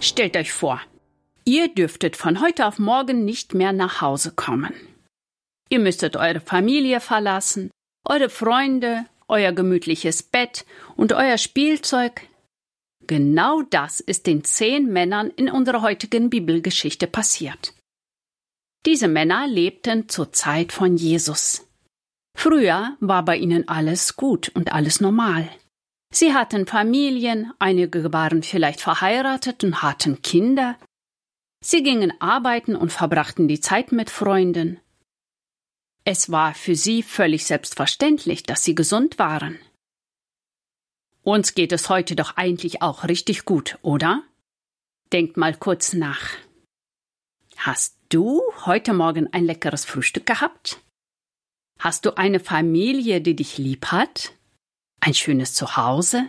Stellt euch vor, ihr dürftet von heute auf morgen nicht mehr nach Hause kommen. Ihr müsstet eure Familie verlassen, eure Freunde, euer gemütliches Bett und euer Spielzeug. Genau das ist den 10 Männern in unserer heutigen Bibelgeschichte passiert. Diese Männer lebten zur Zeit von Jesus. Früher war bei ihnen alles gut und alles normal. Sie hatten Familien, einige waren vielleicht verheiratet und hatten Kinder. Sie gingen arbeiten und verbrachten die Zeit mit Freunden. Es war für sie völlig selbstverständlich, dass sie gesund waren. Uns geht es heute doch eigentlich auch richtig gut, oder? Denkt mal kurz nach. Hast du heute Morgen ein leckeres Frühstück gehabt? Hast du eine Familie, die dich lieb hat? Ein schönes Zuhause?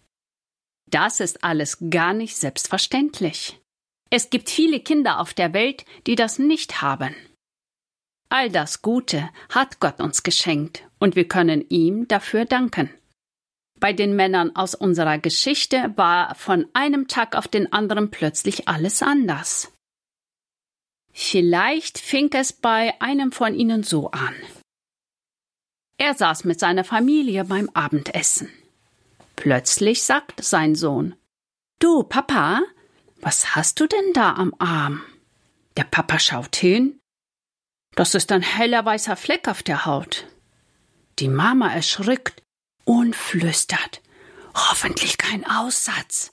Das ist alles gar nicht selbstverständlich. Es gibt viele Kinder auf der Welt, die das nicht haben. All das Gute hat Gott uns geschenkt und wir können ihm dafür danken. Bei den Männern aus unserer Geschichte war von einem Tag auf den anderen plötzlich alles anders. Vielleicht fing es bei einem von ihnen so an. Er saß mit seiner Familie beim Abendessen. Plötzlich sagt sein Sohn: »Du, Papa, was hast du denn da am Arm?« Der Papa schaut hin. Das ist ein heller weißer Fleck auf der Haut. Die Mama erschrickt und flüstert: »Hoffentlich kein Aussatz.«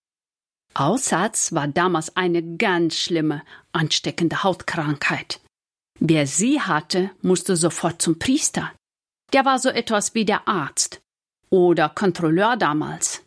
Aussatz war damals eine ganz schlimme, ansteckende Hautkrankheit. Wer sie hatte, musste sofort zum Priester. Der war so etwas wie der Arzt oder Kontrolleur damals.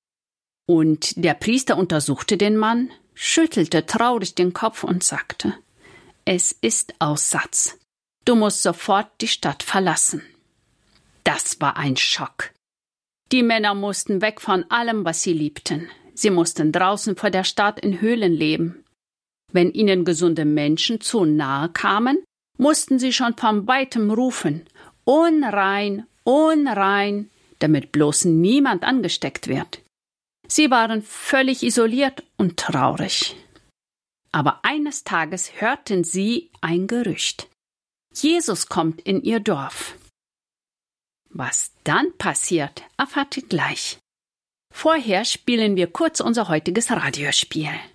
Und der Priester untersuchte den Mann, schüttelte traurig den Kopf und sagte: »Es ist Aussatz. Du musst sofort die Stadt verlassen.« Das war ein Schock. Die Männer mussten weg von allem, was sie liebten. Sie mussten draußen vor der Stadt in Höhlen leben. Wenn ihnen gesunde Menschen zu nahe kamen, mussten sie schon von weitem rufen: »Unrein, unrein«, damit bloß niemand angesteckt wird. Sie waren völlig isoliert und traurig. Aber eines Tages hörten sie ein Gerücht. Jesus kommt in ihr Dorf. Was dann passiert, erfahrt ihr gleich. Vorher spielen wir kurz unser heutiges Radiospiel.